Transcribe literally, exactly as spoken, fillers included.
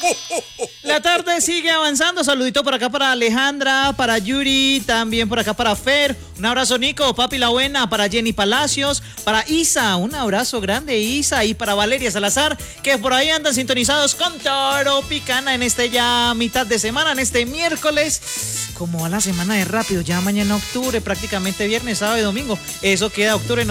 La tarde sigue avanzando. Saludito por acá para Alejandra, para Yuri, también por acá para Fer. Un abrazo, Nico, papi la buena, para Jenny Palacios, para Isa, un abrazo grande, Isa, y para Valeria Salazar, que por ahí andan sintonizados con Toro Picana en este ya mitad de semana, en este miércoles. Como va la semana de rápido, ya mañana octubre, prácticamente viernes, sábado y domingo. Eso queda octubre,